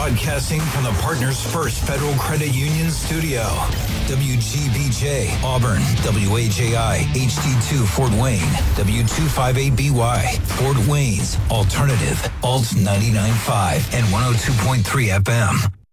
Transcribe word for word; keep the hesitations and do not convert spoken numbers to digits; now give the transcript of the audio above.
Broadcasting from the Partners First Federal Credit Union studio. W G B J, Auburn. W A J I, H D two, Fort Wayne. W two fifty-eight B Y, Fort Wayne's Alternative, Alt ninety-nine point five and one oh two point three F M.